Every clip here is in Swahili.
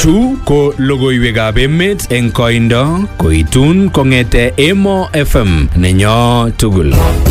Chu ko logoiwekab emet eng koindo koitun kong'ete Emo FM nenyo tugul.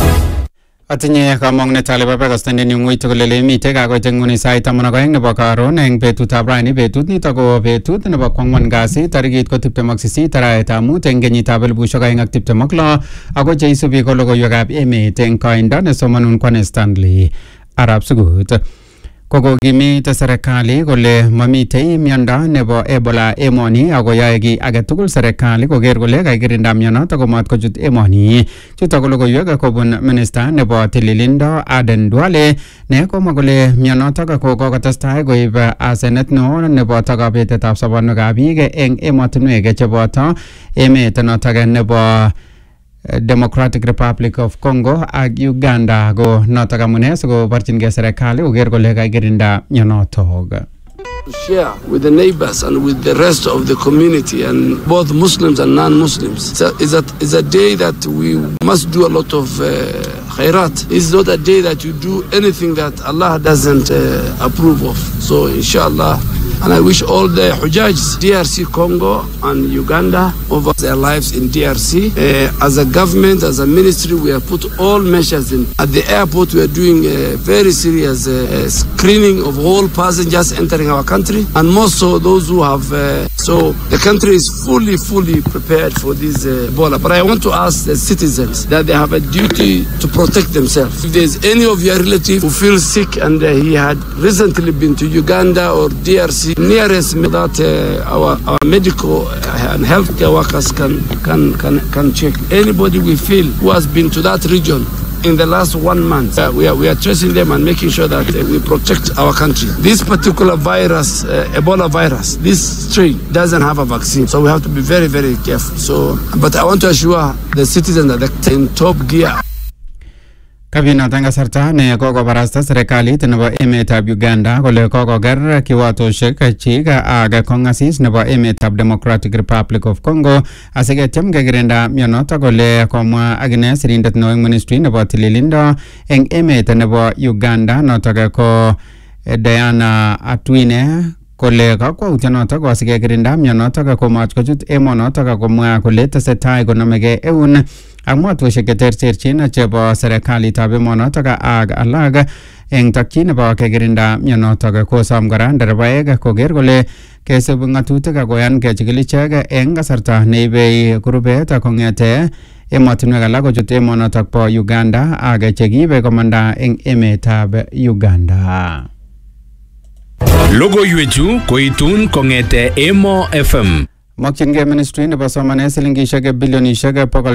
Atinye kamang'unet ale babakastanden yung ng'ui tugul ele mitei kakoit eng nguni sait 12 nebo karon eng betutab raini. Betut nito ko betut nebo kwang'wan kasi tarikit ko 28 arawetab mut eng kenyitab 2026 ako cheisubi ko logoiwekab emet eng koindo nesomanun kwane Stanley Arab Sugut. Kokokimit serikali kole mamitei miondo nebo Ebola emoni ako yae ki age tugul serikali koker kole kakirinda mionoto komat kochut emoni. Chutok ko logoiwek kobun minista nebo tililindo Aden Duale ne komwa kole mionotok ko kokotestai koib asenet neo nebo kabetetab sobonwekab biik eng emotinwek cheboto emet notok nebo Democratic Republic of Congo ak Uganda go notok amune siko barchingei serikali koker kole kakirinda mionotok. Share with the neighbors and with the rest of the community and both Muslims and non-Muslims. It's a day that we must do a lot of khairat. It's not a day that you do anything that Allah doesn't approve of. So inshallah, and I wish all the Hujajs, DRC Congo and Uganda, over their lives in DRC. As a government, as a ministry, we have put all measures in. At the airport, we are doing a very serious screening of all passengers entering our country, and more so those who have. So the country is fully prepared for this Ebola. But I want to ask the citizens that they have a duty to protect themselves. If there's any of your relative who feels sick and he had recently been to Uganda or DRC, nearest that our medical and healthcare workers can check. Anybody we feel who has been to that region in the last 1 month, we are tracing them and making sure that we protect our country. This particular virus, Ebola virus, this strain doesn't have a vaccine, so we have to be very careful. So, but I want to assure the citizens that they're in top gear. Kabina tanga sarta ne koko barasta serikalit nebo emetab Uganda kole kokoker kiwatoshek chik aga kongasis nebo emetab Democratic Republic of Congo asiketiem kekirinda mionotok kole komwa akine sirindet neo eng ministry nebo tililindo eng emet nebo Uganda notok ko Diana Atwine kole kakwautienotok ko asikekirinda mionotok komach kochut emonotok komwa kole tesetai konamegei eun ak motwoshek cheterterchin chebo serikalitab emonotok ak alak eng takyin nebo kekirinda mionotok. Kosom kora nderebaek koker kole kesub ng'atutik ak koyan kechikil ichek eng kasarta neibei kurubet kong'ete emotinwek alak kochut emonotok bo Uganda ak chekiibe komanda eng emetab Uganda. Logoiwechu koitun kong'ete Emo FM. Mokchingei ministry nebo somanet silingishek bilionishek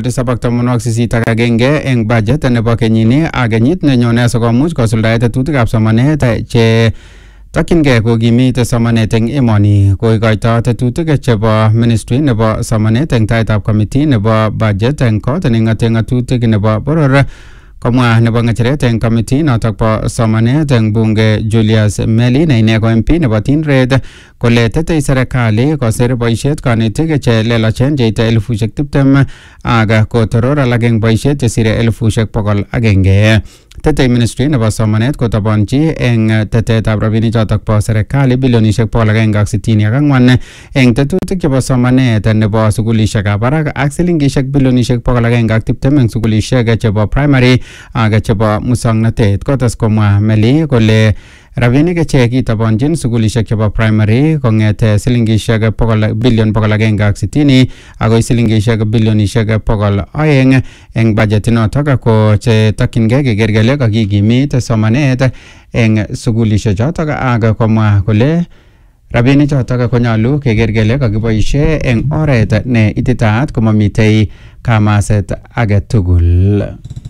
781 eng budget nebo kenyini ak kenyit nenyone sikomuch kosuldae tetutikab somanet che takyingei kokimit somanet eng emoni. Koikoito tetutik chebo ministry nebo somanet eng taitab committee nebo budget eng kot neng'ate ng'atutik nebo boror. Komwa nebo ng'echeret eng committee notok po somanet eng bunge Julius Meli ne ine ko MP nebo Tindred kole tetei serikali kosir boisiet kanetik che lelachen cheite 20,000 ak kotoror alak eng boisiet chesire 100,100. Tetei ministry nebo somanet kotabonchi eng tetetab rabinik chotok po serikali bilionishek 164 eng tetutik chebo somanet nebo sukulishekab barak ak silingishek bilionishek 120 eng sukulishek chebo primary ak chebo musongnotet. Kotes komwa Meli kole rabinik che kitabonjin sukulishek chebo primary kong'ete silingishek bilion 160 agoi silingishek bilionishek 200 eng budget notok ko che takyingei keker kele kakikimit somanet eng sukulishek chotok ak komwa kole rabinik chotok konyalu keker kele kakiboisie eng oret ne ititaat komamitei kamaset age tugul.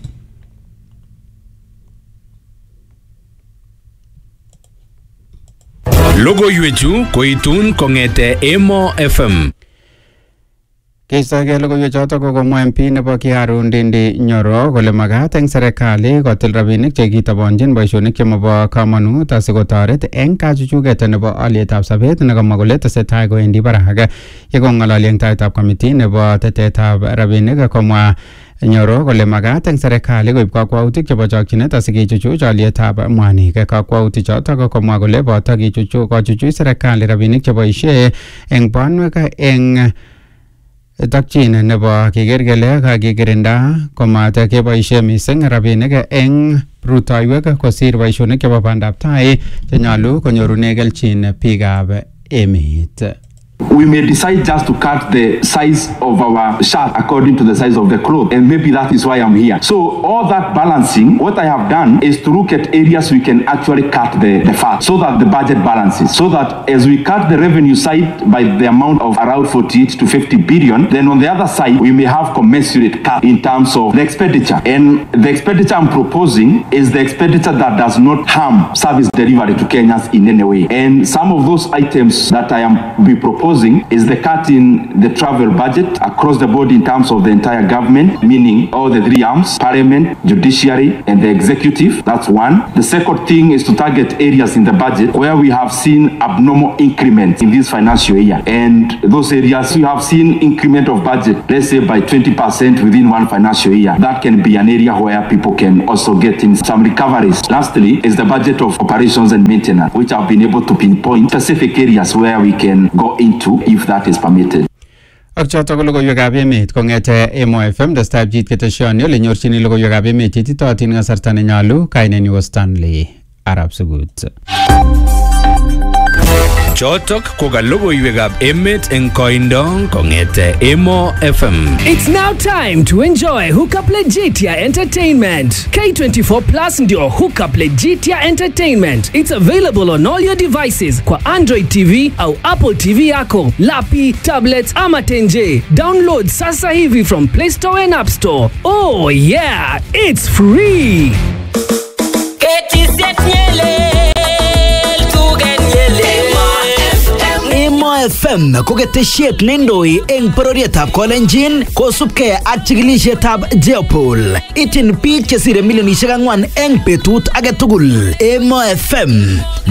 Logoiwechu koitun kong'ete Emo FM. Keistogei logoiwechotok ko komwa MP nebo Kiaru Ndindi Nyoro kole makat eng serikali kotil rabinik che kitabonjin boisionik chemabo kamanut asikotoret eng kachuchuket nebo alyetab sobet nekamwa kole tesetai kowendi barak. Yekong'ololi eng taitab committee nebo tetetab rabinik komwa Nyoro kole magat eng serikali koib kakwautik chebo chokchinet asikechuchuch olietab mwanik. Kakwautik chotok komwa kole boto kechuchuch serikali rabinik cheboisie eng banwek eng takchin nebo keker kele kakikirinda komata keboisie mising rabinik eng rutoiwek kosir boisionik chebo bandab tai chenyalu konyorune kelchin biikab emet. We may decide just to cut the size of our shirt according to the size of the cloth, and maybe that is why I'm here. So all that balancing, what I have done is to look at areas we can actually cut the fat so that the budget balances. So that as we cut the revenue side by the amount of around 48 to 50 billion, then on the other side, we may have commensurate cut in terms of the expenditure. And the expenditure I'm proposing is the expenditure that does not harm service delivery to Kenyans in any way. And some of those items that I am proposing is the cut in the travel budget across the board in terms of the entire government, meaning all the three arms, parliament, judiciary, and the executive. That's one. The second thing is to target areas in the budget where we have seen abnormal increments in this financial year. And those areas we have seen increment of budget, let's say by 20% within one financial year. That can be an area where people can also get in some recoveries. Lastly is the budget of operations and maintenance, which have been able to pinpoint specific areas where we can go into if that is permitted. Ak chotok ko logoiwekab emet kong'ete Emo FM destab jit keteshoni ole nyorchini logoiwekab emet ititootin kasarta nenyolu. Kainenyu Stanley Arab Sugut. Chotok ko ka logoiwekab emet eng koindo kong'ete Emo FM. It's now time to enjoy Hookup Legitia Entertainment. K24 Plus ndio Hookup Legitia Entertainment. It's available on all your devices kwa Android TV au Apple TV yako, lapi, tablets ama tenje. Download sasa hivi from Play Store and App Store. Oh yeah, it's free. Emo FM ko ketesiet neindoi eng bororietab Kolenjin kosubkei ak chikilisietab Jeopol. Ityin biik chesire milionisiek 4 eng betut age tugul. Emo FM